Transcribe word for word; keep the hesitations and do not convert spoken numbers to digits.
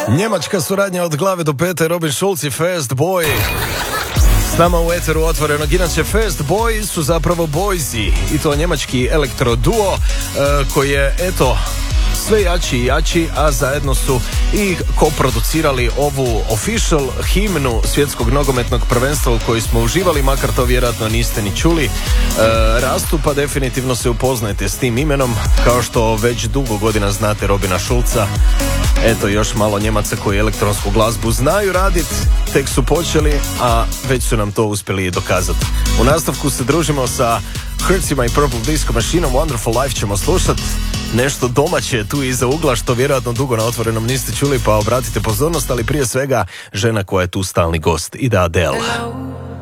Njemačka suradnja od glave do pete, Robin Schulz i Fast Boy. S nama u eteru Otvorenog. Inače, Fast Boy su zapravo Boysi, i to njemački elektro duo e, koji je, eto, sve jači i jači, a zajedno su i koproducirali ovu official himnu svjetskog nogometnog prvenstva u kojoj smo uživali, makar to vjerojatno niste ni čuli. E, rastu, pa definitivno se upoznajte s tim imenom, kao što već dugo godina znate Robina Schulza. Eto, još malo Njemaca koji elektronsku glazbu znaju raditi, tek su počeli, a već su nam to uspjeli dokazati. U nastavku se družimo sa Hertzima i Purple Disco Machineom. Wonderful Life ćemo slušati. Nešto domaće tu iza ugla, što vjerojatno dugo na Otvorenom niste čuli, pa obratite pozornost, ali prije svega žena koja je tu stalni gost, Ida Adele.